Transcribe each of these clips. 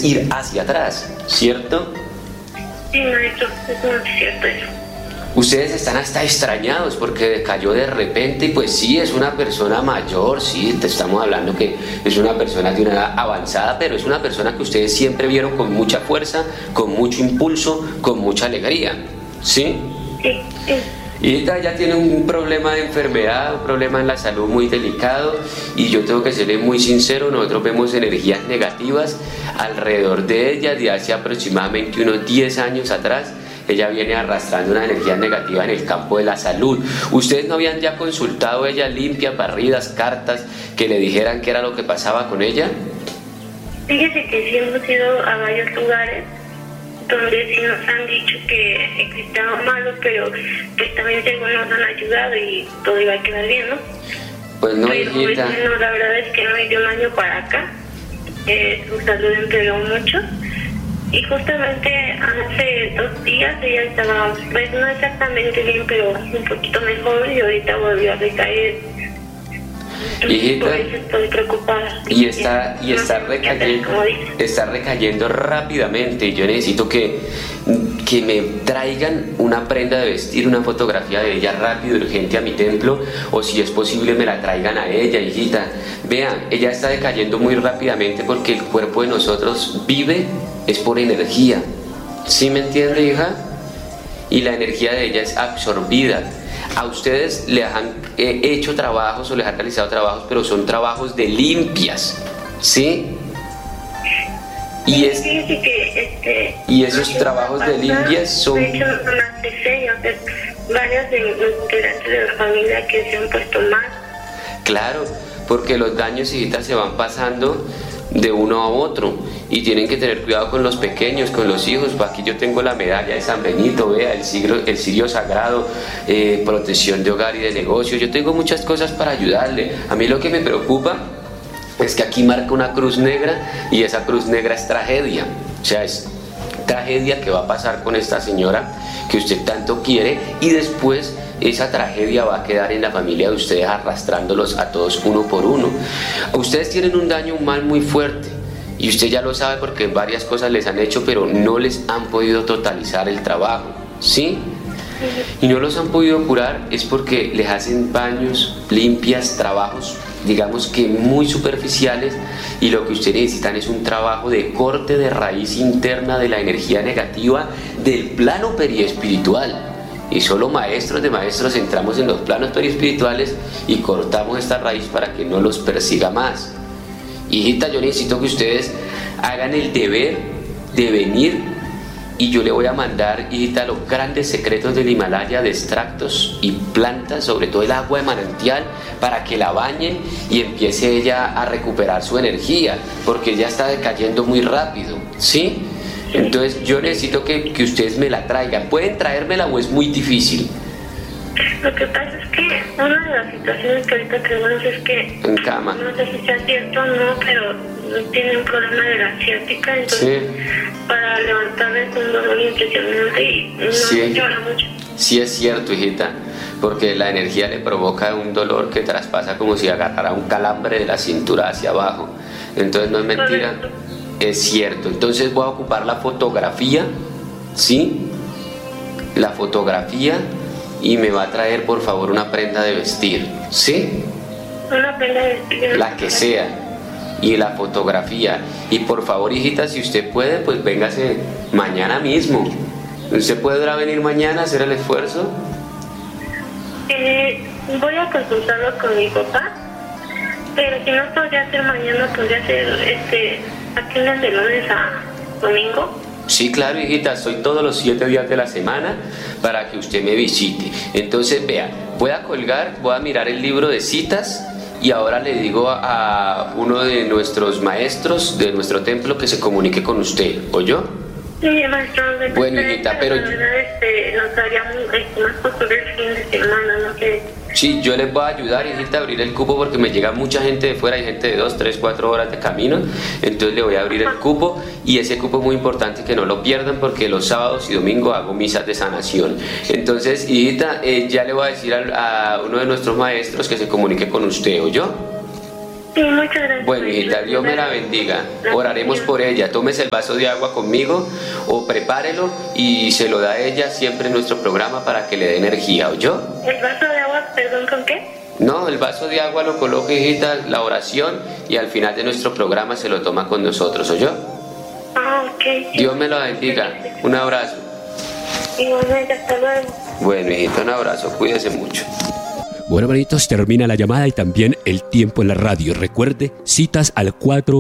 es ir hacia atrás, ¿cierto? Sí, maestro, es muy cierto eso. Ustedes están hasta extrañados porque cayó de repente y pues sí, es una persona mayor, sí, te estamos hablando que es una persona de una edad avanzada, pero es una persona que ustedes siempre vieron con mucha fuerza, con mucho impulso, con mucha alegría, ¿sí? Sí, sí. Y ella tiene un problema de enfermedad, un problema en la salud muy delicado y yo tengo que serle muy sincero, nosotros vemos energías negativas alrededor de ella de hace aproximadamente unos 10 años atrás. Ella viene arrastrando una energía negativa en el campo de la salud. ¿Ustedes no habían ya consultado ella limpia, barridas, cartas que le dijeran qué era lo que pasaba con ella? Fíjese que sí hemos ido a varios lugares donde sí nos han dicho que existe algo malo, pero pues también según nos han ayudado y todo iba a quedar bien, ¿no? Pues no, pero hijita. No, la verdad es que no, de un año para acá su salud empeoró mucho. Y justamente hace 2 días ella estaba, pues no exactamente bien, pero un poquito mejor y ahorita volvió a recaer. Hijita, por eso estoy preocupada. y está recayendo, como dice. está recayendo rápidamente y yo necesito que me traigan una prenda de vestir, una fotografía de ella rápido, urgente a mi templo, o si es posible me la traigan a ella, hijita. Vean, ella está decayendo muy rápidamente porque el cuerpo de nosotros vive es por energía, ¿sí me entiende, hija? Y la energía de ella es absorbida. A ustedes les han hecho trabajos o les han realizado trabajos, pero son trabajos de limpias, ¿sí? Y esos trabajos de limpias son... De hecho, varias de los integrantes de la familia que se han puesto mal. Claro, porque los daños, hijita, se van pasando de uno a otro y tienen que tener cuidado con los pequeños, con los hijos. Aquí yo tengo la medalla de San Benito, vea, el cirio sagrado, protección de hogar y de negocio. Yo tengo muchas cosas para ayudarle. A mí lo que me preocupa es que aquí marca una cruz negra y esa cruz negra es tragedia, o sea, es tragedia que va a pasar con esta señora que usted tanto quiere y después esa tragedia va a quedar en la familia de ustedes arrastrándolos a todos uno por uno. Ustedes tienen un daño, un mal muy fuerte y usted ya lo sabe porque varias cosas les han hecho pero no les han podido totalizar el trabajo, ¿sí? Y no los han podido curar es porque les hacen baños, limpias, trabajos digamos que muy superficiales y lo que ustedes necesitan es un trabajo de corte de raíz interna de la energía negativa del plano periespiritual. Y solo maestros de maestros entramos en los planos periespirituales y cortamos esta raíz para que no los persiga más. Hijita, yo necesito que ustedes hagan el deber de venir y yo le voy a mandar, hijita, los grandes secretos del Himalaya de extractos y plantas, sobre todo el agua de manantial, para que la bañen y empiece ella a recuperar su energía, porque ella está decayendo muy rápido, ¿sí? Entonces yo necesito que ustedes me la traigan. ¿Pueden traérmela o es muy difícil? Lo que pasa es que una de las situaciones que ahorita tenemos es que en cama. No sé si sea cierto o no, pero tiene un problema de la ciática, entonces para levantarla es un dolor impresionante y no llora mucho. Sí es cierto, hijita, porque la energía le provoca un dolor que traspasa como si agarrara un calambre de la cintura hacia abajo. Entonces no es mentira. Correcto. Es cierto, entonces voy a ocupar la fotografía, ¿sí? La fotografía y me va a traer por favor una prenda de vestir, ¿sí? Una prenda de vestir. La que sea, y la fotografía. Y por favor, hijita, si usted puede, pues véngase mañana mismo. ¿Usted podrá venir mañana a hacer el esfuerzo? Voy a consultarlo con mi papá, pero si no podría ser mañana, podría ser aquí de lunes a domingo. Sí, claro, hijita, estoy todos los 7 días de la semana para que usted me visite. Entonces, vea, voy a colgar, voy a mirar el libro de citas y ahora le digo a uno de nuestros maestros de nuestro templo que se comunique con usted, ¿oyó? Sí, maestro. Bueno, hijita, pero... La verdad, nos haría más posible el fin de semana, no sé. Sí, yo les voy a ayudar, hijita, a abrir el cupo porque me llega mucha gente de fuera, hay gente de 2, 3, 4 horas de camino, entonces le voy a abrir el cupo y ese cupo es muy importante que no lo pierdan porque los sábados y domingos hago misas de sanación. Entonces, hijita, ya le voy a decir a uno de nuestros maestros que se comunique con usted, ¿oyó? Sí, muchas gracias. Bueno, hijita, Dios me la bendiga. Oraremos por ella. Tómese el vaso de agua conmigo o prepárelo y se lo da a ella siempre en nuestro programa para que le dé energía, ¿oyó? ¿El vaso de agua, perdón, con qué? No, el vaso de agua lo coloca, hijita, la oración, y al final de nuestro programa se lo toma con nosotros, ¿oyó? Ah, ok. Dios me lo bendiga. Un abrazo. Igualmente, hasta luego. Bueno, hijita, un abrazo. Cuídese mucho. Bueno, hermanitos, termina la llamada y también el tiempo en la radio. Recuerde, citas al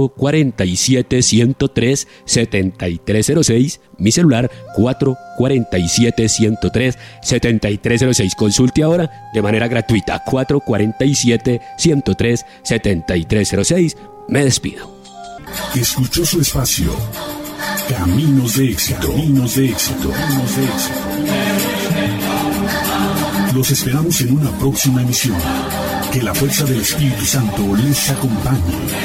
447-103-7306. Mi celular, 447-103-7306. Consulte ahora de manera gratuita. 447-103-7306. Me despido. Escuchó su espacio. Caminos de éxito. Caminos de éxito. Caminos de éxito. Los esperamos en una próxima emisión. Que la fuerza del Espíritu Santo les acompañe.